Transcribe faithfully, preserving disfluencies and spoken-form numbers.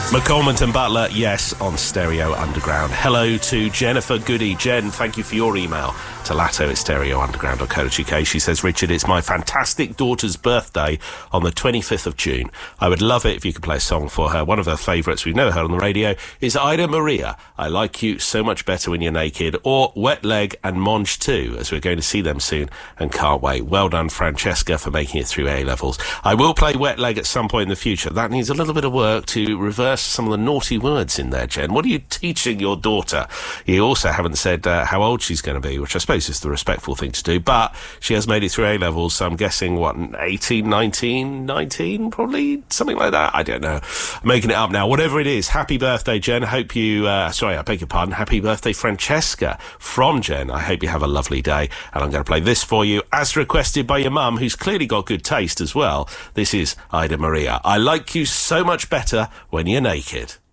McCormick and Butler, yes, on Stereo Underground. Hello to Jennifer Goody. Jen, thank you for your email to latto at stereo underground dot co dot uk. She says, Richard, it's my fantastic daughter's birthday on the twenty-fifth of June. I would love it if you could play a song for her. One of her favourites we've never heard on the radio is Ida Maria, I Like You So Much Better When You're Naked, or Wet Leg and Monge too, as we're going to see them soon and can't wait. Well done, Francesca, for making it through A-levels. I will play Wet Leg at some point in the future. That needs a little bit of work to reverse some of the naughty words in there, Jen. What are you teaching your daughter? You also haven't said uh, how old she's going to be, which I suppose is the respectful thing to do, but she has made it through A-levels, so I'm guessing, what, eighteen, nineteen, nineteen, probably? Something like that? I don't know. I'm making it up now. Whatever it is, happy birthday, Jen. Hope you, uh, sorry, I beg your pardon. Happy birthday, Francesca, from Jen. I hope you have a lovely day, and I'm going to play this for you, as requested by your mum, who's clearly got good taste as well. This is Ida Maria. I Like You So Much Better When You're Naked.